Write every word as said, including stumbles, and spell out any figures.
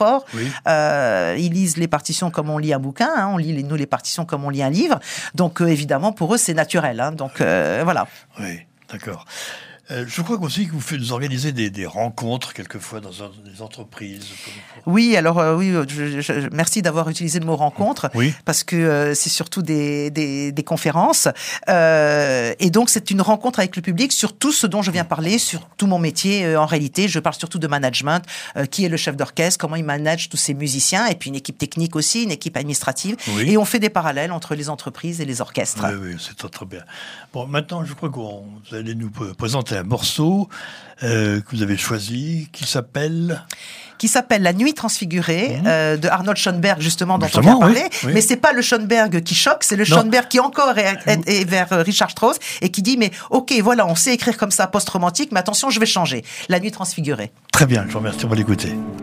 sport. Oui. Euh, ils lisent les partitions comme on lit un bouquin, hein, on lit les, nous les partitions comme on lit un livre. Donc euh, évidemment, pour eux, c'est naturel. Hein, donc euh, voilà. Oui, d'accord. Euh, je crois aussi que vous, faites, vous organisez des, des rencontres quelquefois dans un, des entreprises. Pour, pour... Oui, alors euh, oui, je, je, merci d'avoir utilisé le mot rencontre, oui. parce que euh, c'est surtout des, des, des conférences. Euh, et donc c'est une rencontre avec le public sur tout ce dont je viens parler, sur tout mon métier. Euh, en réalité, je parle surtout de management, euh, qui est le chef d'orchestre, comment il manage tous ces musiciens, et puis une équipe technique aussi, une équipe administrative. Oui. Et on fait des parallèles entre les entreprises et les orchestres. Oui, oui, c'est très, très bien. Bon, maintenant, je crois que vous allez nous présenter un morceau euh, que vous avez choisi, qui s'appelle... qui s'appelle La Nuit transfigurée, mmh. euh, de Arnold Schoenberg, justement, dont justement, on vient parler. Oui, oui. Mais c'est pas le Schoenberg qui choque, c'est le non. Schoenberg qui encore est, est, est vers Richard Strauss et qui dit, mais ok, voilà, on sait écrire comme ça, post-romantique, mais attention, je vais changer. La Nuit transfigurée. Très bien, je vous remercie, on va l'écouter.